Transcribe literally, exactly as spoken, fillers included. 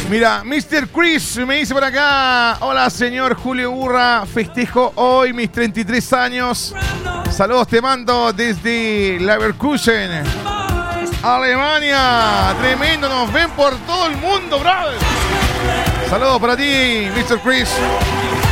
Mira, mister Chris me dice por acá: hola, señor Julio Burra, festejo hoy mis treinta y tres años. Saludos te mando desde Leverkusen, Alemania. Tremendo, nos ven por todo el mundo, brother. Saludos para ti, mister Chris.